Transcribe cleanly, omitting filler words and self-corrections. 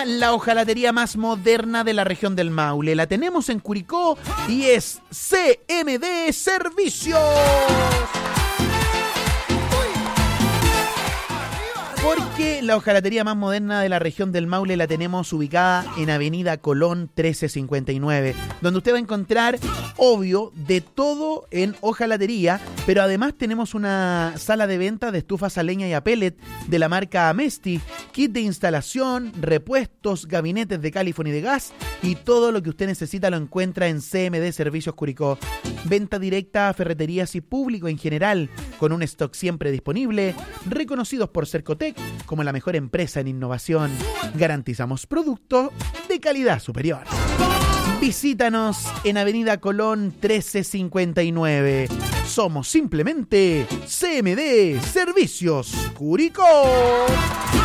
Curicana, la hojalatería más moderna de la región del Maule. La tenemos en Curicó y es CMD Servicios. Porque la hojalatería más moderna de la región del Maule la tenemos ubicada en Avenida Colón 1359, donde usted va a encontrar, obvio, de todo en hojalatería, pero además tenemos una sala de venta de estufas a leña y a pellet de la marca Amesti, kit de instalación, repuestos, gabinetes de califón y de gas, y todo lo que usted necesita lo encuentra en CMD Servicios Curicó. Venta directa a ferreterías y público en general, con un stock siempre disponible, reconocidos por Cercotec como la mejor empresa en innovación. Garantizamos productos de calidad superior. Visítanos en Avenida Colón 1359. Somos simplemente CMD Servicios Curicó.